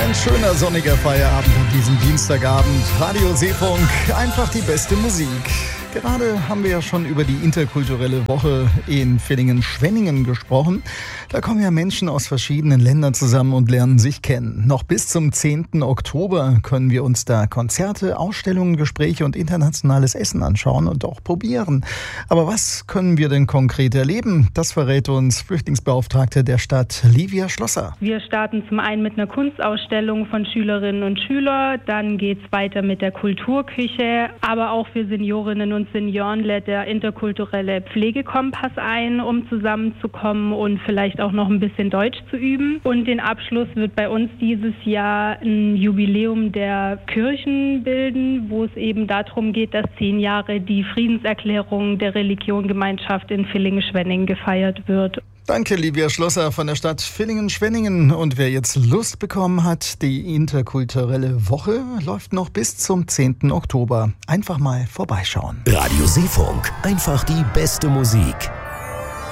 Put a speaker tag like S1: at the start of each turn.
S1: Ein schöner sonniger Feierabend an diesem Dienstagabend. Radio Seefunk, einfach die beste Musik. Gerade haben wir ja schon über die interkulturelle Woche in Villingen-Schwenningen gesprochen. Da kommen ja Menschen aus verschiedenen Ländern zusammen und lernen sich kennen. Noch bis zum 10. Oktober können wir uns da Konzerte, Ausstellungen, Gespräche und internationales Essen anschauen und auch probieren. Aber was können wir denn konkret erleben? Das verrät uns Flüchtlingsbeauftragte der Stadt, Livia Schlosser.
S2: Wir starten zum einen mit einer Kunstausstellung von Schülerinnen und Schülern. Dann geht es weiter mit der Kulturküche, aber auch für Seniorinnen und Senioren lädt der interkulturelle Pflegekompass ein, um zusammenzukommen und vielleicht auch noch ein bisschen Deutsch zu üben. Und den Abschluss wird bei uns dieses Jahr ein Jubiläum der Kirchen bilden, wo es eben darum geht, dass 10 Jahre die Friedenserklärung der Religiongemeinschaft in Villingen-Schwenningen gefeiert wird.
S1: Danke, Livia Schlosser von der Stadt Villingen-Schwenningen. Und wer jetzt Lust bekommen hat, die interkulturelle Woche läuft noch bis zum 10. Oktober. Einfach mal vorbeischauen.
S3: Radio Seefunk, einfach die beste Musik.